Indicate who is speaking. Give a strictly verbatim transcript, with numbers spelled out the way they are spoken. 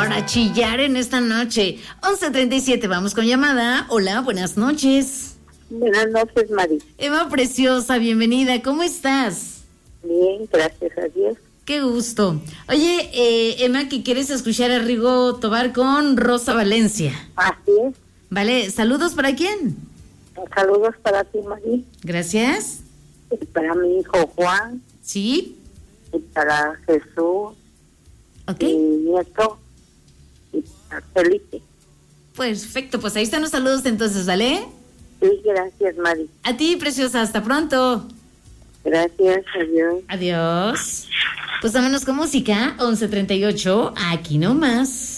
Speaker 1: para chillar en esta noche. once treinta y siete, vamos con llamada. Hola, buenas noches.
Speaker 2: Buenas noches, Mari.
Speaker 1: Emma preciosa, bienvenida. ¿Cómo estás?
Speaker 2: Bien, gracias a Dios.
Speaker 1: Qué gusto. Oye, eh, Emma, ¿qué quieres escuchar a Rigo Tobar con Rosa Valencia?
Speaker 2: Así es.
Speaker 1: Vale, ¿saludos para quién?
Speaker 2: Saludos para ti, Mari.
Speaker 1: Gracias.
Speaker 2: Y para mi hijo Juan.
Speaker 1: Sí.
Speaker 2: Y para Jesús.
Speaker 1: Ok.
Speaker 2: Mi nieto. Y para Felipe.
Speaker 1: Perfecto, pues ahí están los saludos entonces, ¿vale?
Speaker 2: Sí, gracias, Mari.
Speaker 1: A ti, preciosa, hasta pronto.
Speaker 2: Gracias, adiós.
Speaker 1: Adiós. Pues vámonos con música, once treinta y ocho, aquí nomás.